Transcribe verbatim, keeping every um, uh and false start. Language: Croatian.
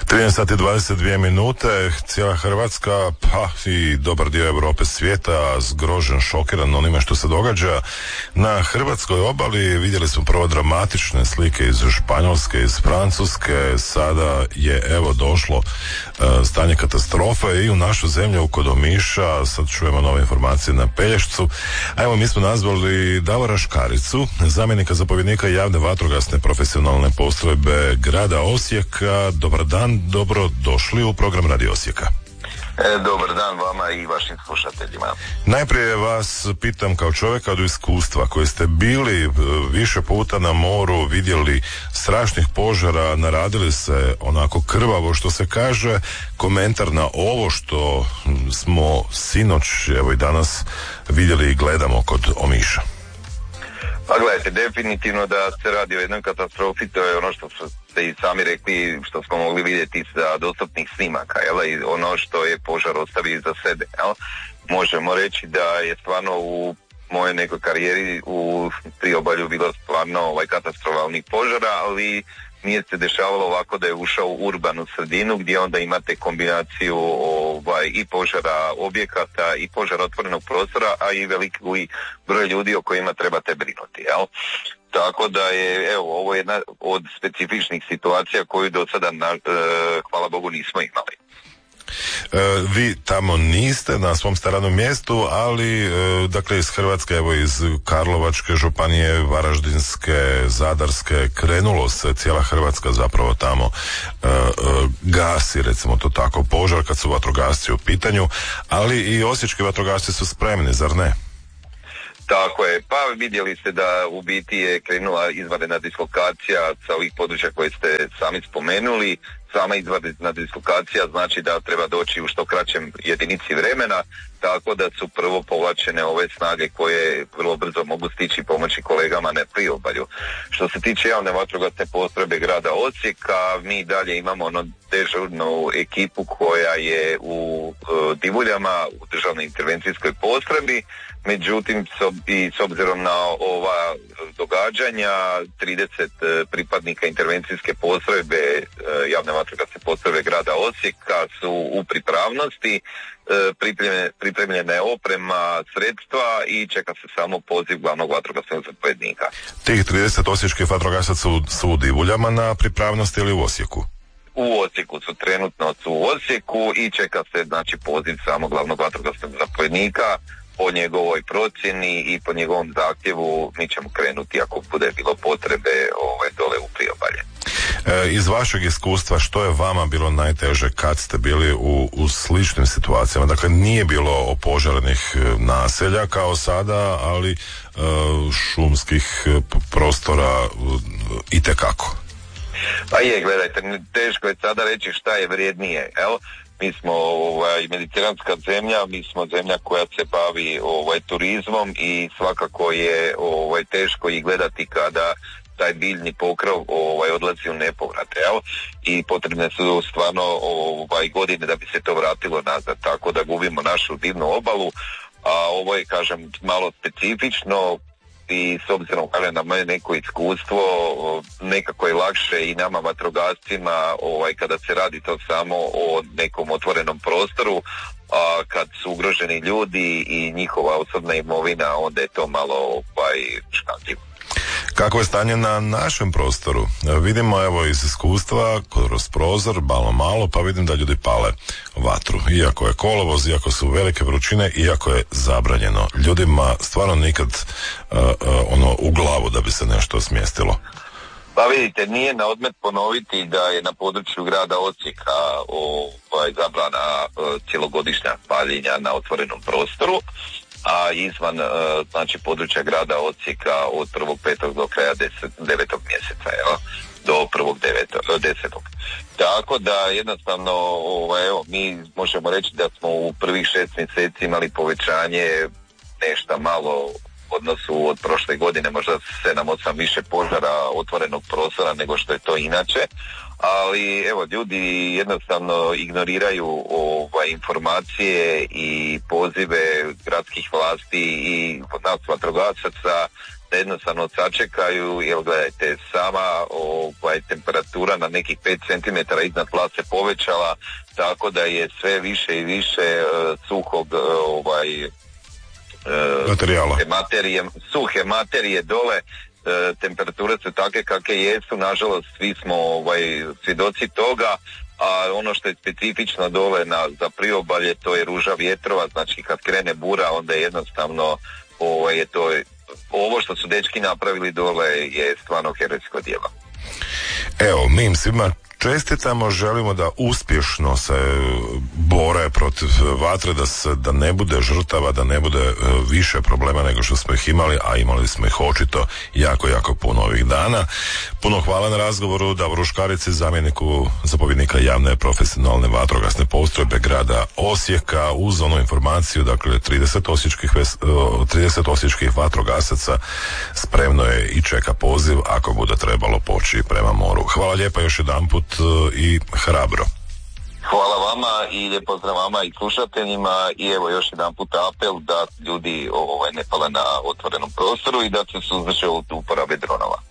trinaest sati i dvadeset dvije minute, cijela Hrvatska, pa i dobar dio Europe, svijeta, zgrožen, šokiran onime što se događa na hrvatskoj obali. Vidjeli smo prvo dramatične slike iz Španjolske, iz Francuske, sada je evo došlo uh, stanje katastrofe i u našu zemlju kod Omiša. Sad čujemo nove informacije na Pelješcu. A evo, mi smo nazvali Davora Škaricu, zamjenika zapovjednika javne vatrogasne profesionalne postrojbe grada Osijeka. Dobar dan, dobro došli u program Radio Osijeka. E, dobar dan vama i vašim slušateljima. Najprije vas pitam kao čovjeka od iskustva koji ste bili više puta na moru, vidjeli strašnih požara, naradili se onako krvavo što se kaže, komentar na ovo što smo sinoć, evo i danas vidjeli i gledamo kod Omiša. Pa gledajte, definitivno da se radi o jednoj katastrofi, to je ono što ste i sami rekli, što smo mogli vidjeti sa dostupnih snimaka, jel? I ono što je požar ostavio iza sebe, jel? Možemo reći da je stvarno u mojoj nekoj karijeri u priobalju bilo stvarno ovaj katastrofalnih požara, ali nije se dešavalo ovako da je ušao u urbanu sredinu gdje onda imate kombinaciju ovaj, i požara objekata i požara otvorenog prostora, a i veliki broj ljudi o kojima trebate brinuti, jel? Tako da je, evo, ovo je jedna od specifičnih situacija koju do sada, na, e, hvala Bogu, nismo imali. E, vi tamo niste na svom staradnom mjestu, ali e, dakle iz Hrvatske, evo iz Karlovačke županije, Varaždinske, Zadarske, krenulo se, cijela Hrvatska zapravo tamo e, e, gasi, recimo to tako, požar kad su vatrogasci u pitanju, ali i osječki vatrogasci su spremni, zar ne? Tako je, pa vidjeli ste da u biti je krenula izvanredna dislokacija sa ovih područja koje ste sami spomenuli. Sama izvanredna dislokacija znači da treba doći u što kraćem jedinici vremena, tako da su prvo povlačene ove snage koje vrlo brzo mogu stići pomoći kolegama na priobalju. Što se tiče javne vatrogasne postrojbe grada Osijeka, mi dalje imamo ono dežurnu ekipu koja je u e, Divuljama, u državnoj intervencijskoj postrojbi. Međutim, so, i s obzirom na ova događanja, trideset pripadnika intervencijske postrojbe, e, javne vatrogasne postrojbe grada Osijeka su u pripravnosti, e, pripremljene, pripremljena je oprema, sredstva i čeka se samo poziv glavnog vatrogasnog zapovjednika. Tih trideset osječkih vatrogasaca su, su u Divuljama na pripravnosti ili u Osijeku? U Osijeku su trenutno su u Osijeku i čeka se znači poziv samog glavnog vatrogasnog zapovjednika. Po njegovoj procjeni i po njegovom zahtjevu mi ćemo krenuti ako bude bilo potrebe ovaj, dole u priobalje. E, iz vašeg iskustva, što je vama bilo najteže kad ste bili u, u sličnim situacijama? Dakle, nije bilo opožarenih naselja kao sada, ali e, šumskih prostora e, itekako. Pa je, gledajte, teško je sada reći šta je vrijednije, evo. Mi smo ovaj, mediteranska zemlja, mi smo zemlja koja se bavi ovaj, turizmom i svakako je ovaj, teško i gledati kada taj biljni pokrov ovaj, odlazi u nepovrat, evo, i potrebne su stvarno ovaj, godine da bi se to vratilo nazad, tako da gubimo našu divnu obalu, a ovo je, kažem, malo specifično i s obzirom kažem na moje neko iskustvo, nekako je lakše i nama vatrogascima ovaj, kada se radi to samo o nekom otvorenom prostoru, a kad su ugroženi ljudi i njihova osobna imovina, onda je to malo ovaj, škakljivo. Kako je stanje na našem prostoru? Vidimo evo iz iskustva kroz prozor, malo malo, pa vidim da ljudi pale vatru. Iako je kolovoz, iako su velike vrućine, iako je zabranjeno. Ljudima stvarno nikad uh, uh, ono u glavu da bi se nešto smjestilo. Pa vidite, nije na odmet ponoviti da je na području grada Osijeka ovaj, zabrana uh, cjelogodišnja paljenja na otvorenom prostoru, a izvan znači područja grada Osijeka od prvog petog do kraja devetog mjeseca, evo, do prvog desetog. Tako da jednostavno ovaj, evo, mi možemo reći da smo u prvih šest mjeseci imali povećanje nešto malo u odnosu od prošle godine, možda sedam osam više požara otvorenog prostora nego što je to inače, ali evo, ljudi jednostavno ignoriraju ovaj, informacije i pozive gradskih vlasti i nas vatrogasaca da jednostavno sačekaju, jer gledajte, sama ovaj, temperatura na nekih pet centimetara iznad tla se povećala, tako da je sve više i više uh, suhog uh, ovaj, uh, materijala. Suhe materije, suhe materije dole, uh, temperature su takve kakve jesu, nažalost svi smo ovaj, svjedoci toga, a ono što je specifično dole na, za priobalje, to je ruža vjetrova, znači kad krene bura, onda je jednostavno ovaj, je to ovo što su dečki napravili dole je stvarno herojsko djelo. Evo, mi im svima čestitamo, želimo da uspješno se bore protiv vatre, da, se, da ne bude žrtava, da ne bude više problema nego što smo ih imali, a imali smo ih očito jako, jako puno ovih dana. Puno hvala na razgovoru Davoru Škarici, zamjeniku zapovjednika javne profesionalne vatrogasne postrojbe grada Osijeka, uz onu informaciju, dakle trideset osječkih, trideset osječkih vatrogasaca spremno je i čeka poziv ako bude trebalo poći prema moru. Hvala lijepa još jedanput i hrabro. Hvala vama i lijep pozdrav vama i slušateljima i evo još jedan put apel da ljudi ovaj, ne pale na otvorenom prostoru i da se suzdrže od uporabe dronova.